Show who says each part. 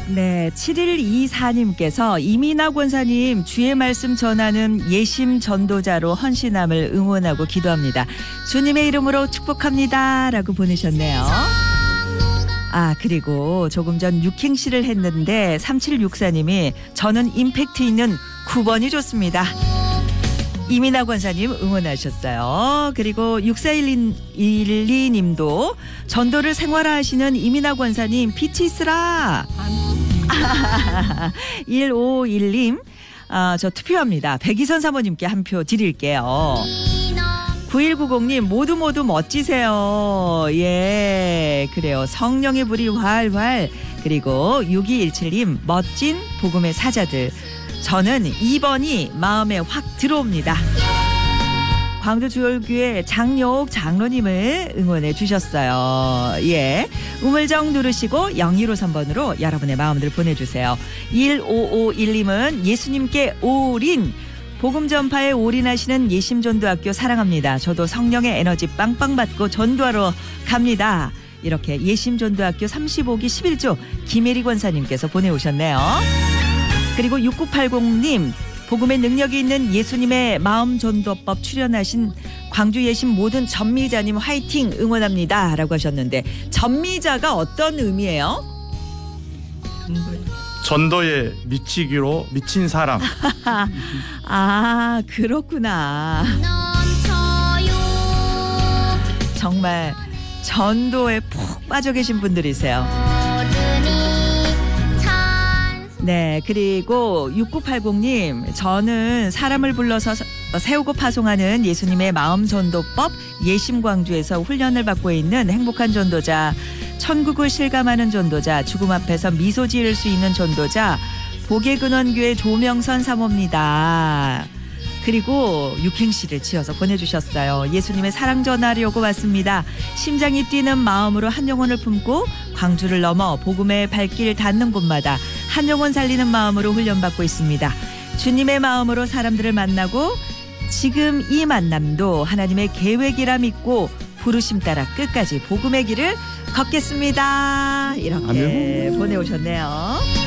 Speaker 1: 네, 7124님께서 이민아 권사님 주의 말씀 전하는 예심 전도자로 헌신함을 응원하고 기도합니다. 주님의 이름으로 축복합니다 라고 보내셨네요. 아, 그리고 조금 전 육행시를 했는데 3764님이 저는 임팩트 있는 9번이 좋습니다. 이민아 권사님 응원하셨어요. 그리고 6412님도 전도를 생활화하시는 이민아 권사님 빛이 있으라. 1551님 저 투표합니다. 백이선 사모님께 한 표 드릴게요. 9190님 모두 멋지세요. 예, 그래요. 성령의 불이 활활. 그리고 6217님 멋진 복음의 사자들. 저는 2번이 마음에 확 들어옵니다. 광주주얼교회 장려옥 장로님을 응원해 주셨어요. 예, 우물정 누르시고 0253번으로 여러분의 마음들 보내주세요. 1551님은 예수님께 올인. 복음 전파에 올인하시는 예심전도학교 사랑합니다. 저도 성령의 에너지 빵빵 받고 전도하러 갑니다. 이렇게 예심전도학교 35기 11조 김혜리 권사님께서 보내오셨네요. 그리고 6980님 복음의 능력이 있는 예수님의 마음전도법 출연하신 광주 예심 모든 전미자님 화이팅 응원합니다 라고 하셨는데 전미자가 어떤 의미예요?
Speaker 2: 전도에 미치기로 미친 사람.
Speaker 1: 아, 그렇구나. 정말 전도에 푹 빠져 계신 분들이세요. 네, 그리고 6980님 저는 사람을 불러서 세우고 파송하는 예수님의 마음전도법 예심광주에서 훈련을 받고 있는 행복한 전도자, 천국을 실감하는 전도자, 죽음 앞에서 미소 지을 수 있는 전도자, 복의근원교회 조명선 사모입니다. 그리고 육행시를 지어서 보내주셨어요. 예수님의 사랑 전하려고 왔습니다. 심장이 뛰는 마음으로 한 영혼을 품고 광주를 넘어 복음의 발길 닿는 곳마다 한 영혼 살리는 마음으로 훈련받고 있습니다. 주님의 마음으로 사람들을 만나고 지금 이 만남도 하나님의 계획이라 믿고 부르심 따라 끝까지 복음의 길을 걷겠습니다. 이렇게 보내오셨네요.